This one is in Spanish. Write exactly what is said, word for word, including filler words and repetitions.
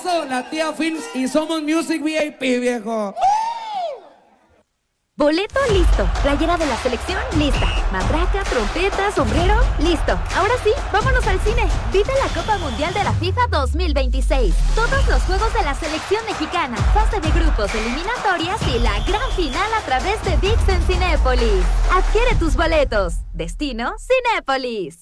eso, la tía Films y Somos Music V I P, viejo. Boleto listo, playera de la selección lista, matraca, trompeta, sombrero, listo. Ahora sí, vámonos al cine. Vive la Copa Mundial de la FIFA dos mil veintiséis. Todos los juegos de la selección mexicana, fase de grupos, eliminatorias y la gran final a través de ViX en Cinépolis. Adquiere tus boletos. Destino Cinépolis.